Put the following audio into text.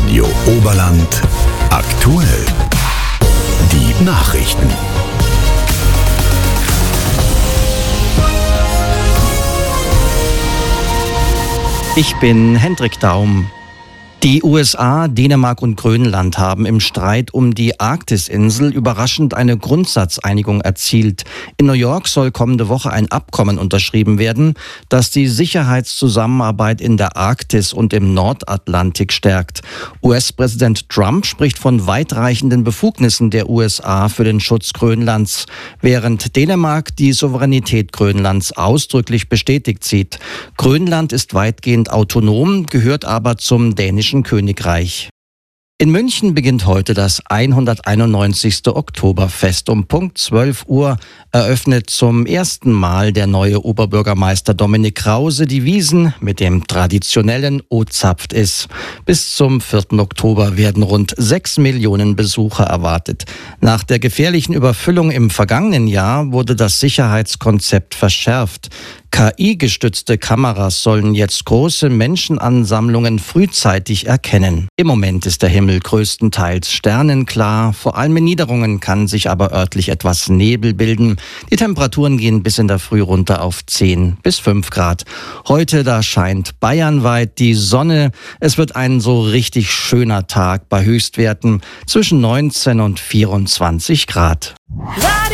Radio Oberland aktuell. Die Nachrichten. Ich bin Hendrik Daum. Die USA, Dänemark und Grönland haben im Streit um die Arktisinsel überraschend eine Grundsatzeinigung erzielt. In New York soll kommende Woche ein Abkommen unterschrieben werden, das die Sicherheitszusammenarbeit in der Arktis und im Nordatlantik stärkt. US-Präsident Trump spricht von weitreichenden Befugnissen der USA für den Schutz Grönlands, während Dänemark die Souveränität Grönlands ausdrücklich bestätigt sieht. Grönland ist weitgehend autonom, gehört aber zum dänischen Königreich. In München beginnt heute das 191. Oktoberfest. Um Punkt 12 Uhr eröffnet zum ersten Mal der neue Oberbürgermeister Dominik Krause die Wiesn mit dem traditionellen O-Zapft is. Bis zum 4. Oktober werden rund 6 Millionen Besucher erwartet. Nach der gefährlichen Überfüllung im vergangenen Jahr wurde das Sicherheitskonzept verschärft. KI-gestützte Kameras sollen jetzt große Menschenansammlungen frühzeitig erkennen. Im Moment ist der Himmel größtenteils sternenklar. Vor allem in Niederungen kann sich aber örtlich etwas Nebel bilden. Die Temperaturen gehen bis in der Früh runter auf 10 bis 5 Grad. Heute, da scheint bayernweit die Sonne. Es wird ein so richtig schöner Tag bei Höchstwerten zwischen 19 und 24 Grad.